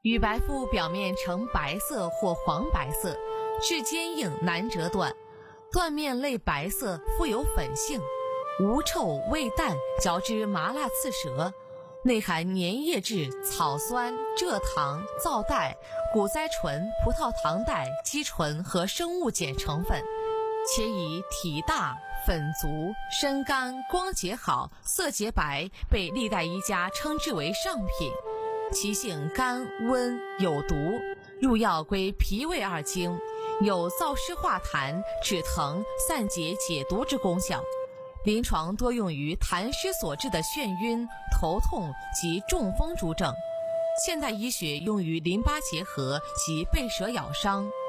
羽白肤表面呈白色或黄白色，质坚硬，难折断，断面类白色，富有粉性，无臭味淡，嚼之麻辣刺舌，内含粘液质、草酸、蔗糖、皂带、谷甾醇、葡萄糖带、肌醇和生物碱成分，且以体大、粉足、身干、光洁好、色洁白，被历代医家称之为上品。其性甘温有毒，入药归脾胃二经，有燥湿化痰、止疼、散结解毒之功效。临床多用于痰湿所致的眩晕、头痛及中风诸症。现代医学用于淋巴结核及被蛇咬伤、